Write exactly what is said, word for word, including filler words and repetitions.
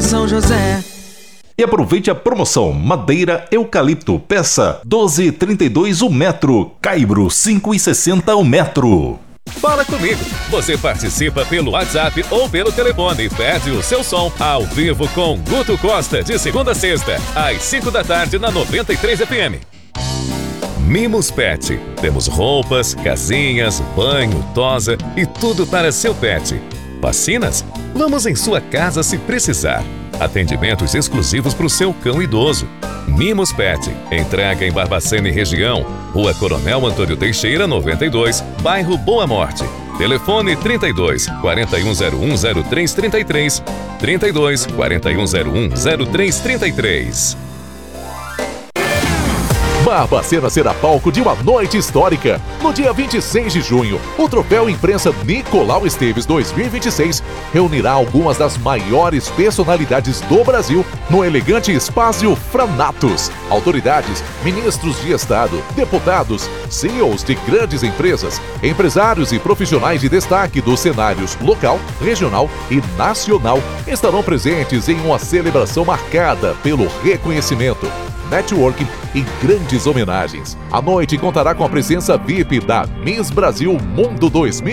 São José. E aproveite a promoção Madeira Eucalipto, peça doze e trinta e dois o metro, Caibro cinco e sessenta o metro. Fala comigo! Você participa pelo WhatsApp ou pelo telefone e pede o seu som ao vivo com Guto Costa, de segunda a sexta, às cinco da tarde na noventa e três F M. Mimos Pet. Temos roupas, casinhas, banho, tosa e tudo para seu pet. Vacinas? Vamos em sua casa se precisar. Atendimentos exclusivos para o seu cão idoso. Mimos Pet. Entrega em Barbacena e região. Rua Coronel Antônio Teixeira, noventa e dois, bairro Boa Morte. Telefone trinta e dois, quarenta e um zero um, zero três trinta e três, trinta e dois, quarenta e um zero um, zero três trinta e três. Barbacena será palco de uma noite histórica. No dia vinte e seis de junho, o Troféu Imprensa Nicolau Esteves dois mil e vinte e seis reunirá algumas das maiores personalidades do Brasil no elegante Espaço Franatos. Autoridades, ministros de Estado, deputados, C E Os de grandes empresas, empresários e profissionais de destaque dos cenários local, regional e nacional estarão presentes em uma celebração marcada pelo reconhecimento, networking e grandes homenagens. A noite contará com a presença V I P da Miss Brasil Mundo dois mil